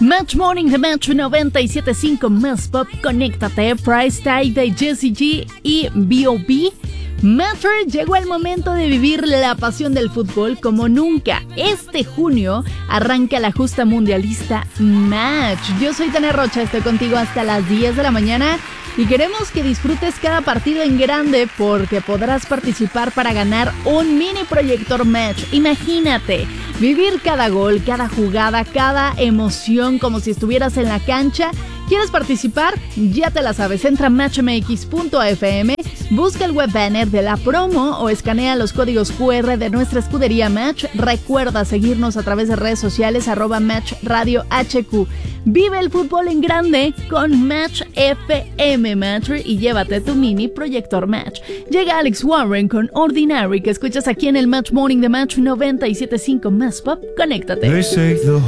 Match Morning de Match 97.5 Más Pop, conéctate, Price Tag de Jessie G y B.O.B. Matcher, llegó el momento de vivir la pasión del fútbol como nunca. Este junio arranca la justa mundialista Match. Yo soy Tania Rocha, estoy contigo hasta las 10 de la mañana y queremos que disfrutes cada partido en grande porque podrás participar para ganar un mini proyector Match. Imagínate, vivir cada gol, cada jugada, cada emoción como si estuvieras en la cancha. ¿Quieres participar? Ya te la sabes, entra a matchmx.fm, busca el web banner de la promo o escanea los códigos QR de nuestra escudería Match. Recuerda seguirnos a través de redes sociales @MatchRadioHQ. Vive el fútbol en grande con Match FM Match y llévate tu mini proyector Match. Llega Alex Warren con Ordinary, que escuchas aquí en el Match Morning de Match 97.5 Más Pop. Conéctate.